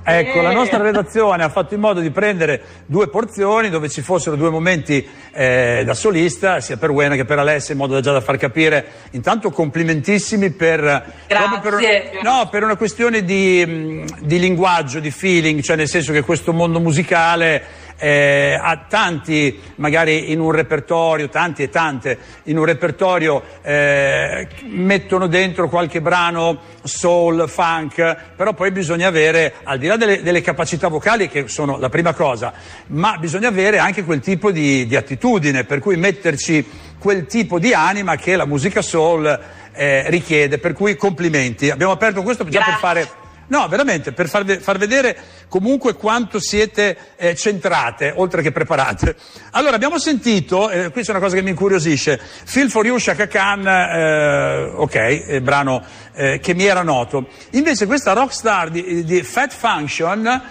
Ecco, la nostra redazione ha fatto in modo di prendere 2 porzioni dove ci fossero 2 momenti da solista, sia per Wena che per Alessia, in modo da già da far capire. Intanto complimentissimi per una questione di linguaggio, di feeling, cioè nel senso che questo mondo musicale ha tanti, magari in un repertorio, tanti e tante in un repertorio mettono dentro qualche brano soul, funk, però poi bisogna avere, al di là delle capacità vocali che sono la prima cosa, ma bisogna avere anche quel tipo di attitudine, per cui metterci quel tipo di anima che la musica soul richiede, per cui complimenti. Abbiamo aperto questo già per fare... No, veramente, per far vedere comunque quanto siete centrate, oltre che preparate. Allora, abbiamo sentito, qui c'è una cosa che mi incuriosisce, Feel for You, Chaka Khan, brano che mi era noto. Invece questa Rockstar di Fat Function,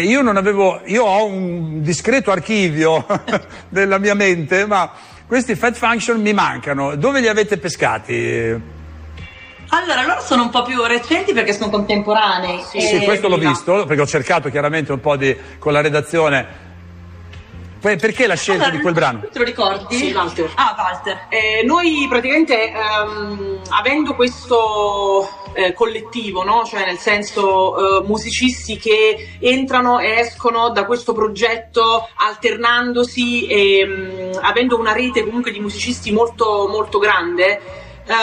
io ho un discreto archivio nella mia mente, ma questi Fat Function mi mancano. Dove li avete pescati? Allora, loro sono un po' più recenti perché sono contemporanei. Sì, questo l'ho visto, perché ho cercato chiaramente un po' con la redazione. Perché la scelta di quel brano? Te lo ricordi? Sì, Walter. Ah, Walter. Noi praticamente, avendo questo collettivo, no? Cioè nel senso musicisti che entrano e escono da questo progetto alternandosi e avendo una rete comunque di musicisti molto, molto grande,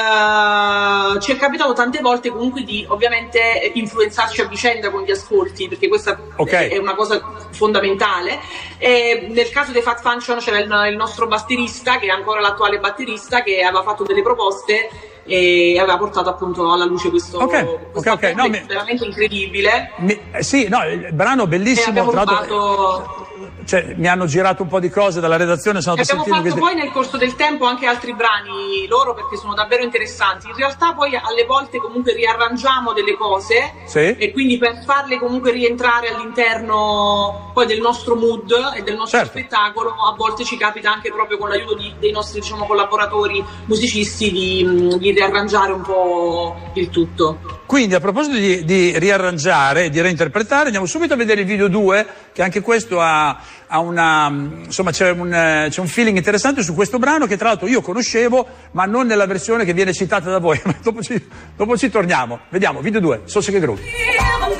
ci è capitato tante volte comunque di ovviamente influenzarci a vicenda con gli ascolti, perché questa è una cosa fondamentale. E nel caso dei Fat Function c'era il nostro batterista, che è ancora l'attuale batterista, che aveva fatto delle proposte e aveva portato appunto alla luce questo veramente incredibile. Il brano bellissimo. Mi hanno girato un po' di cose dalla redazione. Abbiamo fatto poi nel corso del tempo anche altri brani loro, perché sono davvero interessanti. In realtà poi alle volte comunque riarrangiamo delle cose, e quindi per farle comunque rientrare all'interno poi del nostro mood e del nostro spettacolo, a volte ci capita anche proprio con l'aiuto dei nostri collaboratori musicisti di riarrangiare un po' il tutto. Quindi a proposito di riarrangiare, di reinterpretare, andiamo subito a vedere il video 2, che anche questo ha c'è un feeling interessante su questo brano, che tra l'altro io conoscevo, ma non nella versione che viene citata da voi. Dopo ci torniamo. Vediamo, video 2, So Sick Groove.